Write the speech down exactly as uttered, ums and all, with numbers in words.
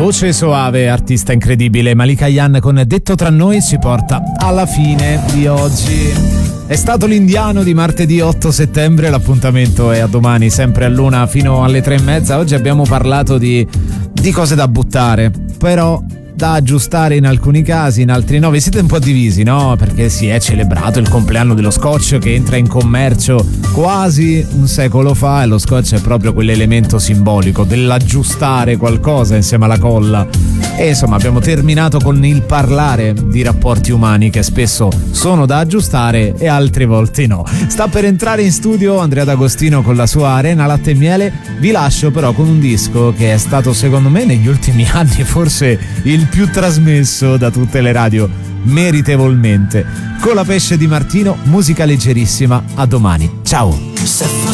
Voce soave, artista incredibile, Malika Ayane con Detto tra noi ci porta alla fine di oggi. È stato l'indiano di martedì otto settembre, l'appuntamento è a domani sempre a luna fino alle tre e mezza. Oggi abbiamo parlato di, di cose da buttare, però da aggiustare in alcuni casi, in altri no. Vi siete un po' divisi, no? Perché si è celebrato il compleanno dello scotch che entra in commercio quasi un secolo fa e lo scotch è proprio quell'elemento simbolico dell'aggiustare qualcosa insieme alla colla. E insomma abbiamo terminato con il parlare di rapporti umani che spesso sono da aggiustare e altre volte no. Sta per entrare in studio Andrea D'Agostino con la sua Arena Latte e Miele. Vi lascio però con un disco che è stato secondo me negli ultimi anni forse il più trasmesso da tutte le radio, meritevolmente. Con la pesce di Martino, musica leggerissima. A domani, ciao. Se